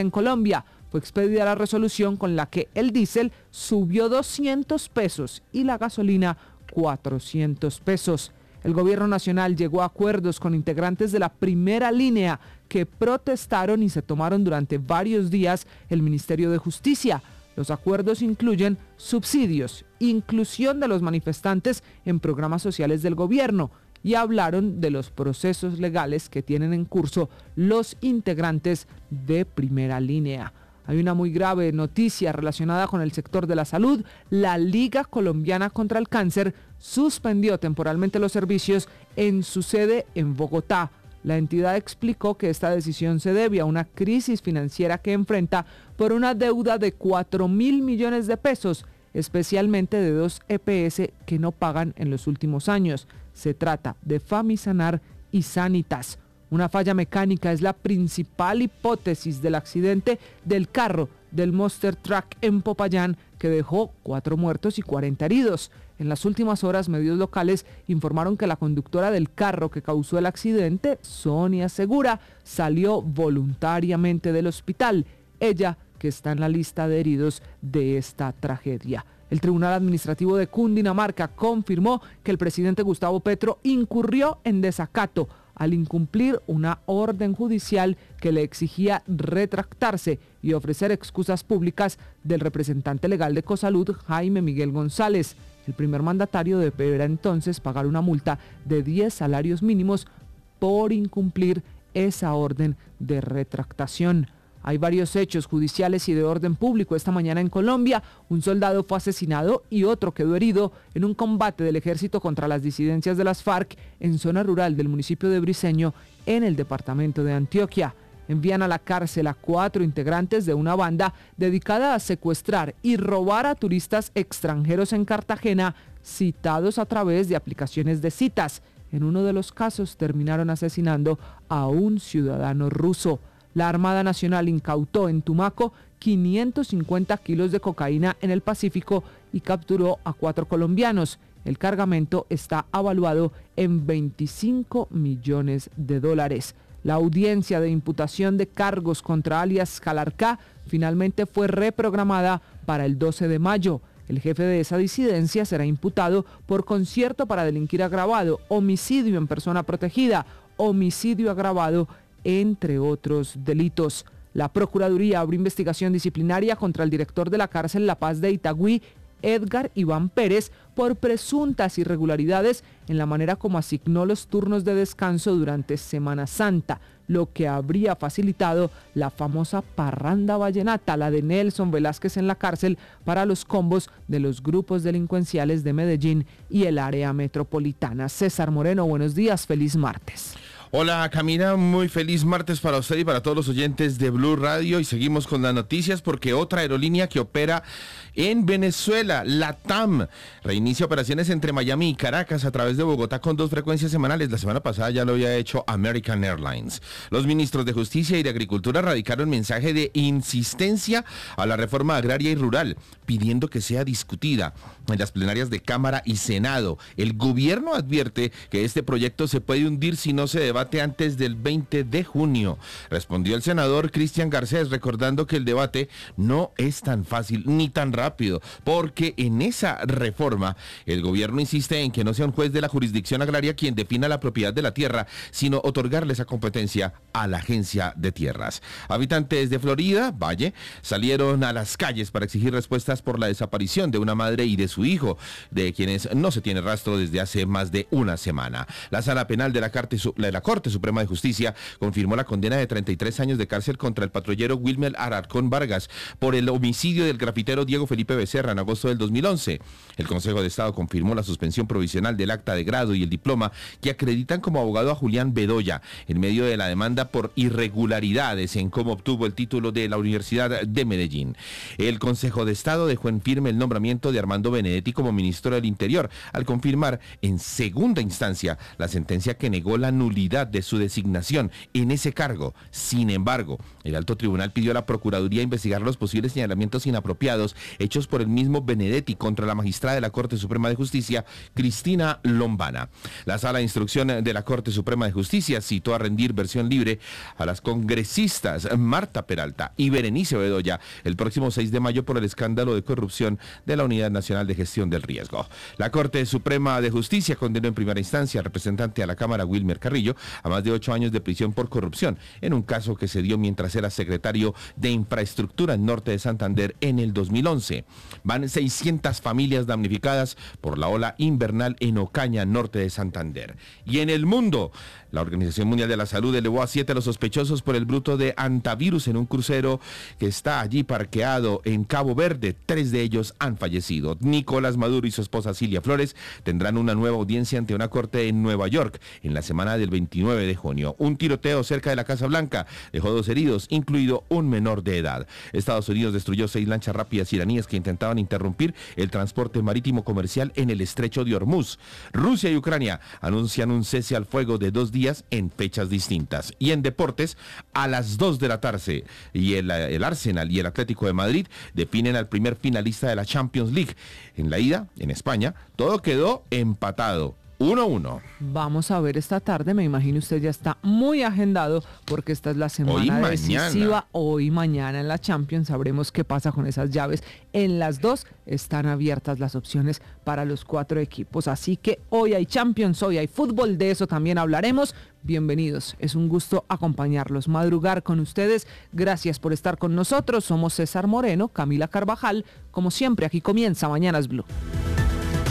En Colombia fue expedida la resolución con la que el diésel subió 200 pesos y la gasolina 400 pesos. El gobierno nacional llegó a acuerdos con integrantes de la primera línea que protestaron y se tomaron durante varios días el Ministerio de Justicia. Los acuerdos incluyen subsidios, inclusión de los manifestantes en programas sociales del gobierno y hablaron de los procesos legales que tienen en curso los integrantes de primera línea. Hay una muy grave noticia relacionada con el sector de la salud. La Liga Colombiana contra el Cáncer suspendió temporalmente los servicios en su sede en Bogotá. La entidad explicó que esta decisión se debe a una crisis financiera que enfrenta por una deuda de 4.000 millones de pesos, especialmente de 2 EPS que no pagan en los últimos años. Se trata de Famisanar y Sanitas. Una falla mecánica es la principal hipótesis del accidente del carro del Monster Truck en Popayán, que dejó 4 muertos y 40 heridos. En las últimas horas, medios locales informaron que la conductora del carro que causó el accidente, Sonia Segura, salió voluntariamente del hospital. Ella, que está en la lista de heridos de esta tragedia. El Tribunal Administrativo de Cundinamarca confirmó que el presidente Gustavo Petro incurrió en desacato al incumplir una orden judicial que le exigía retractarse y ofrecer excusas públicas del representante legal de Cosalud, Jaime Miguel González. El primer mandatario deberá entonces pagar una multa de 10 salarios mínimos por incumplir esa orden de retractación. Hay varios hechos judiciales y de orden público. Esta mañana en Colombia, un soldado fue asesinado y otro quedó herido en un combate del ejército contra las disidencias de las FARC en zona rural del municipio de Briceño, en el departamento de Antioquia. Envían a la cárcel a 4 integrantes de una banda dedicada a secuestrar y robar a turistas extranjeros en Cartagena, citados a través de aplicaciones de citas. En uno de los casos terminaron asesinando a un ciudadano ruso. La Armada Nacional incautó en Tumaco 550 kilos de cocaína en el Pacífico y capturó a 4 colombianos. El cargamento está avaluado en $25 millones. La audiencia de imputación de cargos contra alias Calarcá finalmente fue reprogramada para el 12 de mayo. El jefe de esa disidencia será imputado por concierto para delinquir agravado, homicidio en persona protegida, homicidio agravado, entre otros delitos. La Procuraduría abrió investigación disciplinaria contra el director de la cárcel La Paz de Itagüí, Edgar Iván Pérez, por presuntas irregularidades en la manera como asignó los turnos de descanso durante Semana Santa, lo que habría facilitado la famosa parranda vallenata, la de Nelson Velázquez en la cárcel, para los combos de los grupos delincuenciales de Medellín y el área metropolitana. César Moreno, buenos días, feliz martes. Hola Camila, muy feliz martes para usted y para todos los oyentes de Blue Radio, y seguimos con las noticias porque otra aerolínea que opera en Venezuela, LATAM, reinicia operaciones entre Miami y Caracas a través de Bogotá con 2 frecuencias semanales. La semana pasada ya lo había hecho American Airlines. Los ministros de Justicia y de Agricultura radicaron mensaje de insistencia a la reforma agraria y rural, pidiendo que sea discutida en las plenarias de Cámara y Senado. El gobierno advierte que este proyecto se puede hundir si no se debate antes del 20 de junio. Respondió el senador Cristian Garcés, recordando que el debate no es tan fácil ni tan rápido, porque en esa reforma el gobierno insiste en que no sea un juez de la jurisdicción agraria quien defina la propiedad de la tierra, sino otorgarle esa competencia a la Agencia de Tierras. Habitantes de Florida, Valle, salieron a las calles para exigir respuestas por la desaparición de una madre y de su hijo, de quienes no se tiene rastro desde hace más de una semana. La Sala Penal de la Corte Suprema de Justicia confirmó la condena de 33 años de cárcel contra el patrullero Wilmer Alarcón Vargas por el homicidio del grafitero Diego Felipe Becerra en agosto del 2011. El Consejo de Estado confirmó la suspensión provisional del acta de grado y el diploma que acreditan como abogado a Julián Bedoya en medio de la demanda por irregularidades en cómo obtuvo el título de la Universidad de Medellín. El Consejo de Estado dejó en firme el nombramiento de Armando Benedetti como ministro del Interior, al confirmar en segunda instancia la sentencia que negó la nulidad legalidad de su designación en ese cargo. Sin embargo, el alto tribunal pidió a la Procuraduría investigar los posibles señalamientos inapropiados hechos por el mismo Benedetti contra la magistrada de la Corte Suprema de Justicia, Cristina Lombana. La Sala de Instrucción de la Corte Suprema de Justicia citó a rendir versión libre a las congresistas Marta Peralta y Berenice Bedoya el próximo 6 de mayo por el escándalo de corrupción de la Unidad Nacional de Gestión del Riesgo. La Corte Suprema de Justicia condenó en primera instancia al representante a la Cámara, Wilmer Carrillo, a más de 8 años de prisión por corrupción en un caso que se dio mientras era secretario de Infraestructura en Norte de Santander en el 2011. Van 600 familias damnificadas por la ola invernal en Ocaña, norte de Santander. Y en el mundo, la Organización Mundial de la Salud elevó a 7 a los sospechosos por el bruto de antivirus en un crucero que está allí parqueado en Cabo Verde. 3 de ellos han fallecido. Nicolás Maduro y su esposa Cilia Flores tendrán una nueva audiencia ante una corte en Nueva York en la semana del 29 de junio. Un tiroteo cerca de la Casa Blanca dejó 2 heridos, incluido un menor de edad. Estados Unidos destruyó 6 lanchas rápidas iraníes que intentaban interrumpir el transporte marítimo comercial en el estrecho de Hormuz. Rusia y Ucrania anuncian un cese al fuego de 2 días en fechas distintas. Y en deportes, a las 2 de la tarde, y el Arsenal y el Atlético de Madrid definen al primer finalista de la Champions League. En la ida, en España, todo quedó empatado. 1-1. Vamos a ver esta tarde, me imagino usted ya está muy agendado porque esta es la semana decisiva. Hoy y mañana en la Champions sabremos qué pasa con esas llaves. En las 2 están abiertas las opciones para los 4 equipos, así que hoy hay Champions, hoy hay fútbol, de eso también hablaremos. Bienvenidos, es un gusto acompañarlos, madrugar con ustedes. Gracias por estar con nosotros. Somos César Moreno, Camila Carvajal. Como siempre, aquí comienza Mañanas Blue.